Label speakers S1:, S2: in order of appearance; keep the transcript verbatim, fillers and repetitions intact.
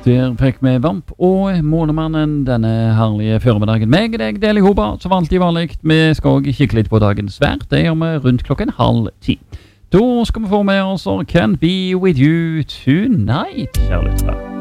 S1: Der fikk vi Vamp og Månemannen denne herlige formiddagen. Meg og deg, Deli Hoba, som alltid vanlig. Vi skal også kikke litt på dagens vær. Det gjør vi rundt klokken halv ti. Da skal vi få med oss Can't Be With You Tonight, kjære lyttere.